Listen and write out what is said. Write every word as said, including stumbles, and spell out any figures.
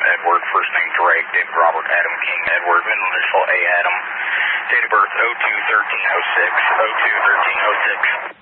Edward, first name Drake, David Robert Adam King Edward, middle initial A Adam, date of birth oh two thirteen oh six, oh two thirteen oh six.